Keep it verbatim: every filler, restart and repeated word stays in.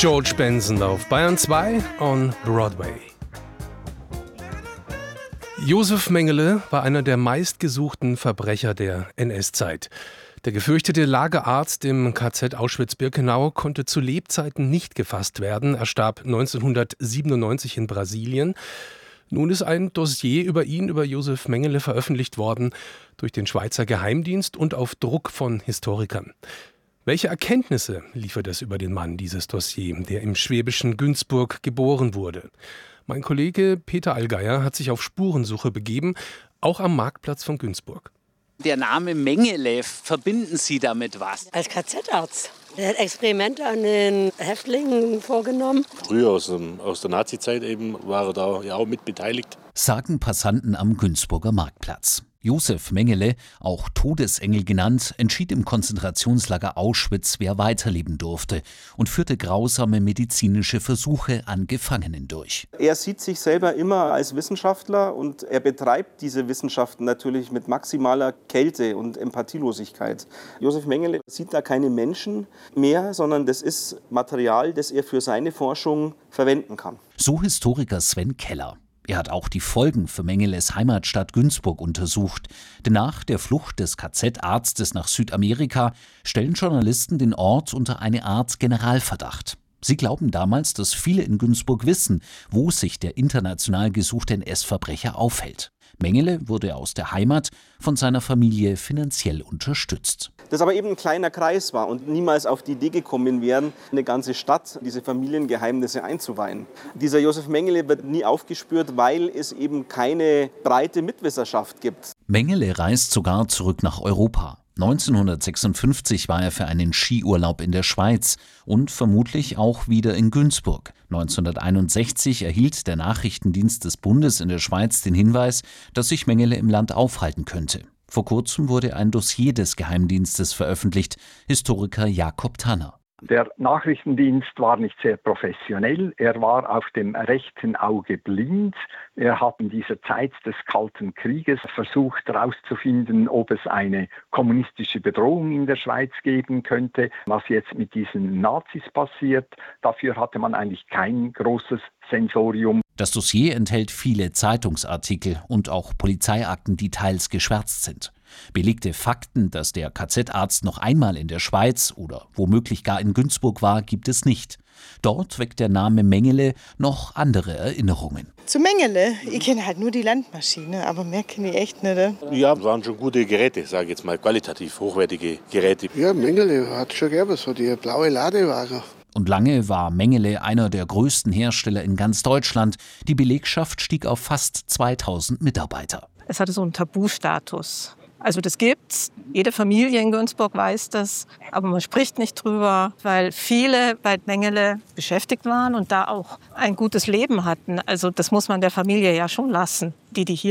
George Benson auf Bayern zwei on Broadway. Josef Mengele war einer der meistgesuchten Verbrecher der N S-Zeit. Der gefürchtete Lagerarzt im K Z Auschwitz-Birkenau konnte zu Lebzeiten nicht gefasst werden. Er starb neunzehnhundertsiebenundneunzig in Brasilien. Nun ist ein Dossier über ihn, über Josef Mengele, veröffentlicht worden durch den Schweizer Geheimdienst und auf Druck von Historikern. Welche Erkenntnisse liefert es über den Mann, dieses Dossier, der im schwäbischen Günzburg geboren wurde? Mein Kollege Peter Allgeier hat sich auf Spurensuche begeben, auch am Marktplatz von Günzburg. Der Name Mengele, verbinden Sie damit was? Als K Z-Arzt. Er hat Experimente an den Häftlingen vorgenommen. Früher aus, dem, aus der Nazizeit eben war er da ja auch mit beteiligt. Sagen Passanten am Günzburger Marktplatz. Josef Mengele, auch Todesengel genannt, entschied im Konzentrationslager Auschwitz, wer weiterleben durfte und führte grausame medizinische Versuche an Gefangenen durch. Er sieht sich selber immer als Wissenschaftler und er betreibt diese Wissenschaften natürlich mit maximaler Kälte und Empathielosigkeit. Josef Mengele sieht da keine Menschen mehr, sondern das ist Material, das er für seine Forschung verwenden kann. So Historiker Sven Keller. Er hat auch die Folgen für Mengeles Heimatstadt Günzburg untersucht. Denn nach der Flucht des K Z-Arztes nach Südamerika stellen Journalisten den Ort unter eine Art Generalverdacht. Sie glauben damals, dass viele in Günzburg wissen, wo sich der international gesuchte N S-Verbrecher aufhält. Mengele wurde aus der Heimat von seiner Familie finanziell unterstützt. Das aber eben ein kleiner Kreis war und niemals auf die Idee gekommen wären, eine ganze Stadt diese Familiengeheimnisse einzuweihen. Dieser Josef Mengele wird nie aufgespürt, weil es eben keine breite Mitwisserschaft gibt. Mengele reist sogar zurück nach Europa. neunzehnhundertsechsundfünfzig war er für einen Skiurlaub in der Schweiz und vermutlich auch wieder in Günzburg. neunzehnhunderteinundsechzig erhielt der Nachrichtendienst des Bundes in der Schweiz den Hinweis, dass sich Mengele im Land aufhalten könnte. Vor kurzem wurde ein Dossier des Geheimdienstes veröffentlicht, Historiker Jakob Tanner. Der Nachrichtendienst war nicht sehr professionell, er war auf dem rechten Auge blind. Er hat in dieser Zeit des Kalten Krieges versucht herauszufinden, ob es eine kommunistische Bedrohung in der Schweiz geben könnte. Was jetzt mit diesen Nazis passiert, dafür hatte man eigentlich kein großes Sensorium. Das Dossier enthält viele Zeitungsartikel und auch Polizeiakten, die teils geschwärzt sind. Belegte Fakten, dass der K Z-Arzt noch einmal in der Schweiz oder womöglich gar in Günzburg war, gibt es nicht. Dort weckt der Name Mengele noch andere Erinnerungen. Zu Mengele? Ich kenne halt nur die Landmaschine, aber mehr kenne ich echt nicht. Ja, waren schon gute Geräte, sage ich jetzt mal, qualitativ hochwertige Geräte. Ja, Mengele hat schon gegeben, so die blaue Ladeware. Und lange war Mengele einer der größten Hersteller in ganz Deutschland. Die Belegschaft stieg auf fast zweitausend Mitarbeiter. Es hatte so einen Tabustatus. Also das gibt's. Jede Familie in Günzburg weiß das, aber man spricht nicht drüber, weil viele bei Mengele beschäftigt waren und da auch ein gutes Leben hatten. Also das muss man der Familie ja schon lassen, die die hier